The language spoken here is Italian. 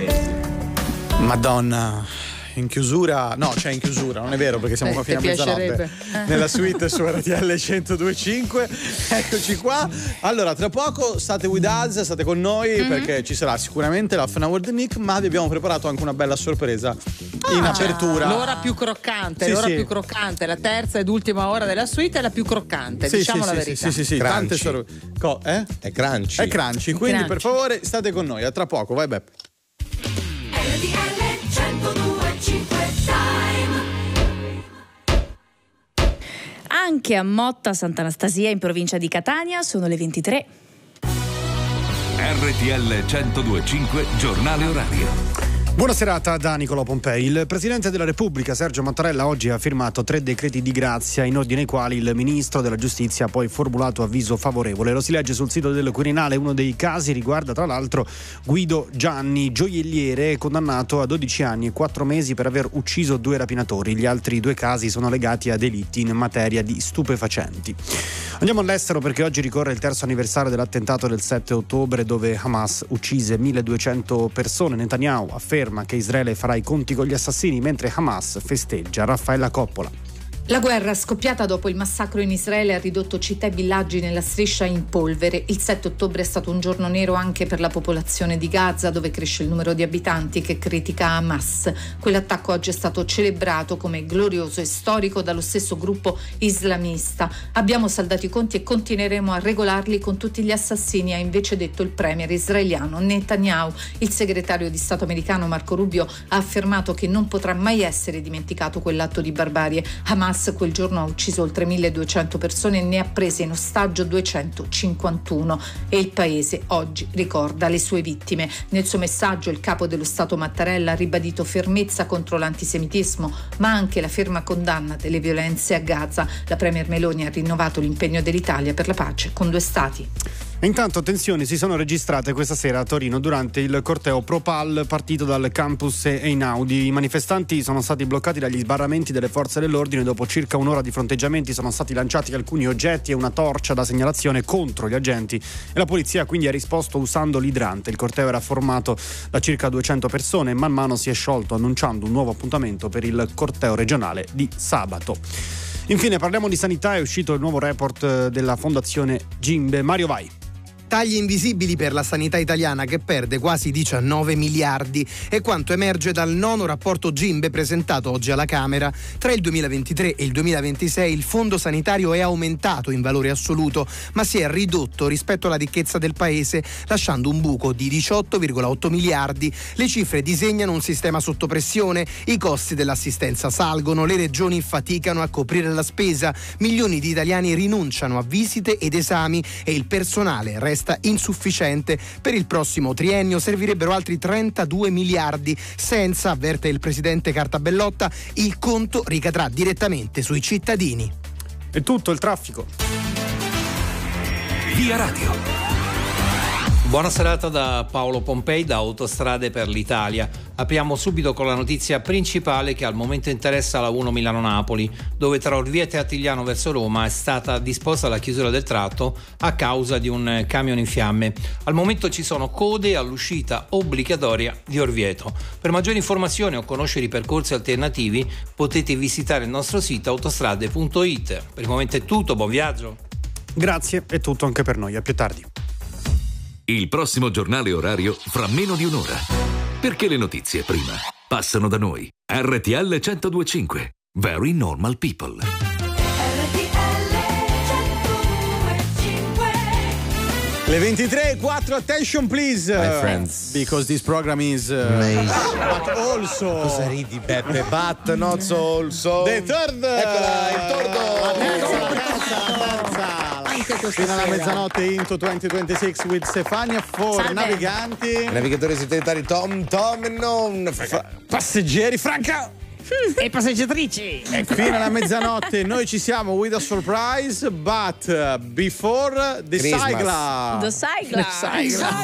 Madonna. In chiusura, non è vero perché siamo qua fino a mezzanotte nella suite su RTL 102.5. Eccoci qua. Allora, tra poco state with us, state con noi perché ci sarà sicuramente l'Half an Hour The Nick, ma vi abbiamo preparato anche una bella sorpresa in apertura. L'ora più croccante, più croccante, la terza ed ultima ora della suite è la più croccante, diciamo la verità. Sì, tante È crunchy. È crunchy, quindi per favore state con noi, a tra poco, vai Beppe. Anche a Motta Sant'Anastasia in provincia di Catania sono le 23. RTL 102.5 giornale orario. Buona serata da Nicolò Pompei. Il Presidente della Repubblica Sergio Mattarella oggi ha firmato 3 decreti di grazia in ordine ai quali il Ministro della Giustizia ha poi formulato avviso favorevole. Lo si legge sul sito del Quirinale. Uno dei casi riguarda tra l'altro Guido Gianni, gioielliere condannato a 12 anni e 4 mesi per aver ucciso 2 rapinatori. Gli altri 2 casi sono legati a delitti in materia di stupefacenti. Andiamo all'estero perché oggi ricorre il terzo anniversario dell'attentato del 7 ottobre dove Hamas uccise 1200 persone. Netanyahu afferma che Israele farà i conti con gli assassini mentre Hamas festeggia. Raffaella Coppola. La guerra scoppiata dopo il massacro in Israele ha ridotto città e villaggi nella striscia in polvere. Il 7 ottobre è stato un giorno nero anche per la popolazione di Gaza, dove cresce il numero di abitanti che critica Hamas. Quell'attacco oggi è stato celebrato come glorioso e storico dallo stesso gruppo islamista. Abbiamo saldato i conti e continueremo a regolarli con tutti gli assassini, ha invece detto il premier israeliano Netanyahu. Il segretario di Stato americano Marco Rubio ha affermato che non potrà mai essere dimenticato quell'atto di barbarie. Hamas quel giorno ha ucciso oltre 1200 persone e ne ha prese in ostaggio 251 e il paese oggi ricorda le sue vittime. Nel suo messaggio il capo dello Stato Mattarella ha ribadito fermezza contro l'antisemitismo, ma anche la ferma condanna delle violenze a Gaza. La premier Meloni ha rinnovato l'impegno dell'Italia per la pace con 2 stati. Intanto tensioni si sono registrate questa sera a Torino durante il corteo Pro-Pal partito dal campus Einaudi. I manifestanti sono stati bloccati dagli sbarramenti delle forze dell'ordine. Dopo circa un'ora di fronteggiamenti sono stati lanciati alcuni oggetti e una torcia da segnalazione contro gli agenti e la polizia quindi ha risposto usando l'idrante. Il corteo era formato da circa 200 persone e man mano si è sciolto annunciando un nuovo appuntamento per il corteo regionale di sabato. Infine parliamo di sanità. È uscito il nuovo report della Fondazione Gimbe. Mario Vai. Tagli invisibili per la sanità italiana che perde quasi 19 miliardi è quanto emerge dal 9° rapporto Gimbe presentato oggi alla Camera. Tra il 2023 e il 2026 il fondo sanitario è aumentato in valore assoluto, ma si è ridotto rispetto alla ricchezza del paese, lasciando un buco di 18,8 miliardi. Le cifre disegnano un sistema sotto pressione, i costi dell'assistenza salgono, le regioni faticano a coprire la spesa, milioni di italiani rinunciano a visite ed esami e il personale resta insufficiente. Per il prossimo triennio servirebbero altri 32 miliardi. Senza, avverte il presidente Cartabellotta, il conto ricadrà direttamente sui cittadini. È tutto il traffico. Via Radio. Buona serata da Paolo Pompei da Autostrade per l'Italia. Apriamo subito con la notizia principale che al momento interessa la 1 Milano-Napoli, dove tra Orvieto e Attigliano verso Roma è stata disposta la chiusura del tratto a causa di un camion in fiamme. Al momento ci sono code all'uscita obbligatoria di Orvieto. Per maggiori informazioni o conoscere i percorsi alternativi potete visitare il nostro sito autostrade.it. Per il momento è tutto, buon viaggio. Grazie, è tutto anche per noi, a più tardi. Il prossimo giornale orario fra meno di un'ora. Perché le notizie prima passano da noi. RTL 102.5. Very Normal People. Le 23:04, attention please. My friends. Because this program is but also. Cosa ridi, Beppe? But not so also. The third. Eccola, il tordo. Fino alla mezzanotte into 2026 with Stefania for naviganti. Navigatori satellitari Tom e non. Passeggeri Franca. E passeggiatrici. E fino alla mezzanotte noi ci siamo with a surprise, but before the Christmas. sigla. The sigla.